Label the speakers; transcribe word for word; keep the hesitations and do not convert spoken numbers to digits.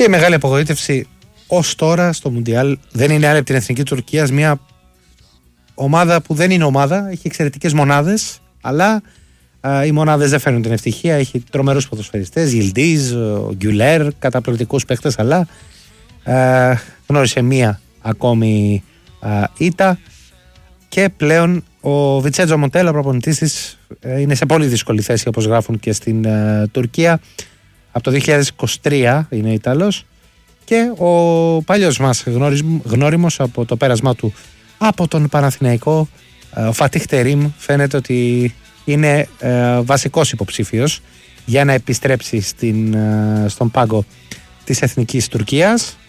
Speaker 1: Και η μεγάλη απογοήτευση ως τώρα στο Μουντιάλ δεν είναι άλλη από την εθνική Τουρκίας, μια ομάδα που δεν είναι ομάδα, έχει εξαιρετικές μονάδες, αλλά α, οι μονάδες δεν φέρνουν την ευτυχία. Έχει τρομερούς ποδοσφαιριστές, Γιλντίζ, Γκιουλέρ, καταπληκτικούς παίκτες, αλλά α, γνώρισε μία ακόμη α, ήττα και πλέον ο Βιτσέντζο Μοντέλο, προπονητής της, είναι σε πολύ δύσκολη θέση, όπως γράφουν και στην α, Τουρκία. Από το δύο χιλιάδες είκοσι τρία είναι Ιταλός και ο παλιός μας γνώριμος από το πέρασμά του από τον Παναθηναϊκό, ο Φατίχ Τερίμ, φαίνεται ότι είναι ε, βασικός υποψήφιος για να επιστρέψει στην, ε, στον πάγκο της Εθνικής Τουρκίας.